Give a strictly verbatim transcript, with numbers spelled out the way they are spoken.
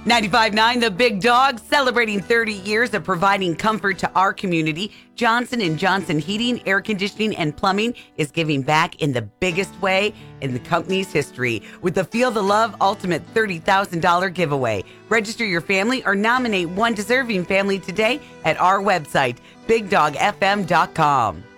ninety-five point nine The Big Dog, celebrating thirty years of providing comfort to our community. Johnson and Johnson Heating, Air Conditioning, and Plumbing is giving back in the biggest way in the company's history with the Feel the Love Ultimate thirty thousand dollars giveaway. Register your family or nominate one deserving family today at our website, big dog f m dot com.